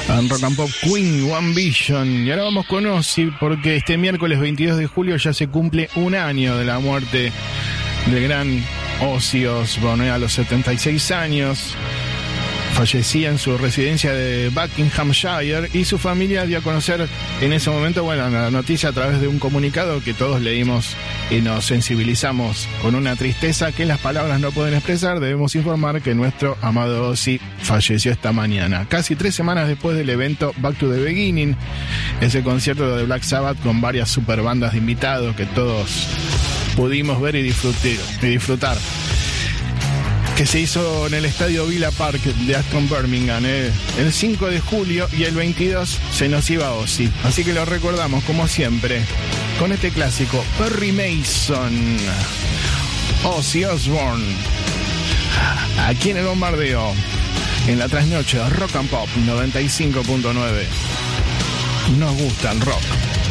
En Rock and Pop, Queen, One Vision. Y ahora vamos con Ozzy, porque este miércoles 22 de julio ya se cumple un año de la muerte del gran Ozzy Osbourne. A los 76 años fallecía en su residencia de Buckinghamshire y su familia dio a conocer en ese momento, bueno, la noticia a través de un comunicado que todos leímos y nos sensibilizamos con una tristeza que las palabras no pueden expresar. Debemos informar que nuestro amado Ozzy falleció esta mañana, casi 3 semanas después del evento Back to the Beginning, ese concierto de Black Sabbath con varias super bandas de invitados que todos pudimos ver y disfrutar, que se hizo en el estadio Villa Park de Aston Birmingham el 5 de julio, y el 22 se nos iba Ozzy. Así que lo recordamos como siempre con este clásico, Perry Mason, Ozzy Osbourne, aquí en el bombardeo, en la trasnoche Rock and Pop 95.9. Nos gusta el rock.